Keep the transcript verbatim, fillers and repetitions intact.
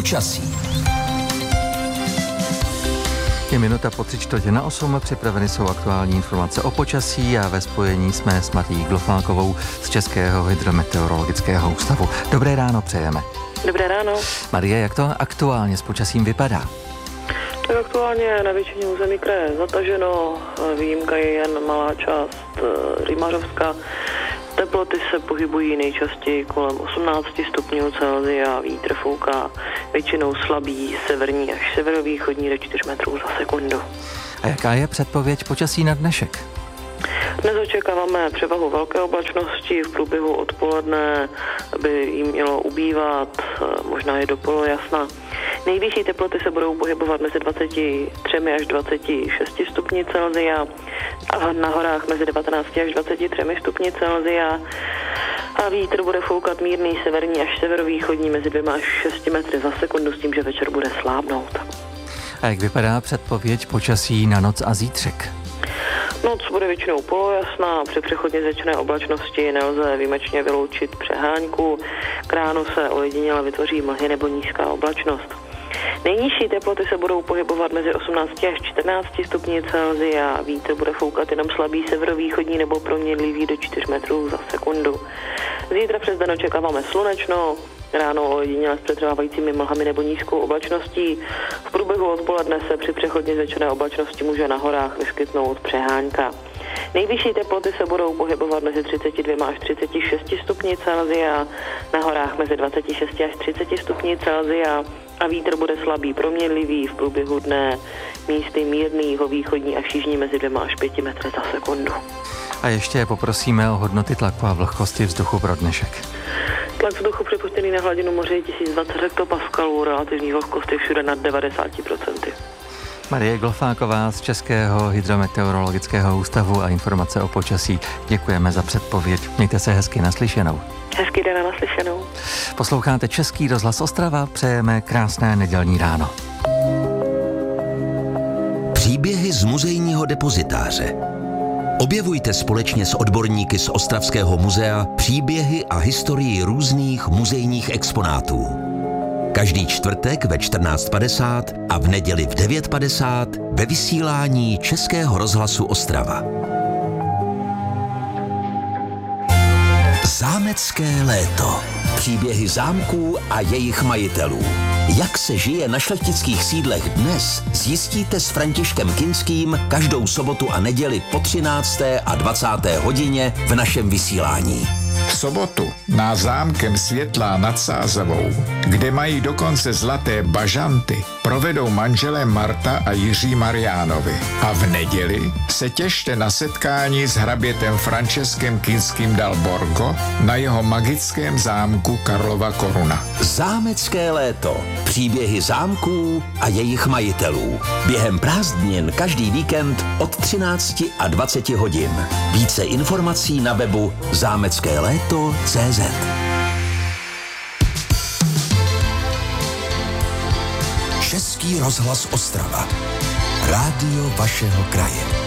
Počasí. Je minuta po tři čtvrtě na osm, připraveny jsou aktuální informace o počasí a ve spojení jsme s Marií Glofákovou z Českého hydrometeorologického ústavu. Dobré ráno přejeme. Dobré ráno. Marie, jak to aktuálně s počasím vypadá? Tak aktuálně na většině území kraje zataženo, výjimka je jen malá část Rymařovska. Teploty se pohybují nejčastěji kolem osmnáct stupňů Celsia, vítr fouká většinou slabý severní až severovýchodní do čtyři metrů za sekundu. A jaká je předpověď počasí na dnešek? Dnes očekáváme převahu velké oblačnosti, v průběhu odpoledne by jí mělo ubývat, možná i do polojasna. Nejvyšší teploty se budou pohybovat mezi dvacet tři až dvacet šest stupni Celsia a na horách mezi devatenáct až dvacet tři stupni Celsia a vítr bude foukat mírný severní až severovýchodní mezi dvěma až šesti metry za sekundu s tím, že večer bude slábnout. A jak vypadá předpověď počasí na noc a zítřek? Noc bude většinou polojasná, při přechodně začné oblačnosti nelze výjimečně vyloučit přehánku, k ránu se ojediněle vytvoří mlhy nebo nízká oblačnost. Nejnižší teploty se budou pohybovat mezi osmnáct až čtrnáct stupni Celsia, vítr bude foukat jenom slabý severovýchodní nebo proměnlivý do čtyři metrů za sekundu. Zítra přes den očekáváme slunečno, ráno ojediněle s přetrvávajícími mlhami nebo nízkou oblačností. V průběhu odpoledne se při přechodně začné oblačnosti může na horách vyskytnout přehánka. Nejvyšší teploty se budou pohybovat mezi třicet dva až třicet šest stupni Celsia, na horách mezi dvacet šest až třicet stupni Celsia a vítr bude slabý proměnlivý, v průběhu dne místy mírný jihovýchodní až jižní mezi dvěma až pěti metry za sekundu. A ještě poprosíme o hodnoty tlaku a vlhkosti vzduchu pro dnešek. Tlak vzduchu připuštěný na hladinu moře je tisíc dvacet hektopaskalů, relativní vlhkost je všude nad devadesát procent. Marie Glofáková z Českého hydrometeorologického ústavu a informace o počasí. Děkujeme za předpověď. Mějte se hezky, naslyšenou. Hezký den a naslyšenou. Posloucháte Český rozhlas Ostrava, přejeme krásné nedělní ráno. Příběhy z muzejního depozitáře. Objevujte společně s odborníky z Ostravského muzea příběhy a historii různých muzejních exponátů. Každý čtvrtek ve čtrnáct padesát a v neděli v devět padesát ve vysílání Českého rozhlasu Ostrava. Zámecké léto. Příběhy zámků a jejich majitelů. Jak se žije na šlechtických sídlech dnes, zjistíte s Františkem Kinským každou sobotu a neděli po třinácté a dvacáté hodině v našem vysílání. V sobotu na zámkem Světlá nad Sázavou, kde mají dokonce zlaté bažanty, provedou manželé Marta a Jiří Mariánovi. A v neděli se těšte na setkání s hrabětem Franceskem Kinským dal Borgo na jeho magickém zámku Karlova Koruna. Zámecké léto. Příběhy zámků a jejich majitelů. Během prázdnin každý víkend od třinácti a dvaceti hodin. Více informací na webu zámecké léto tečka cé zet. Český rozhlas Ostrava. Rádio vašeho kraje.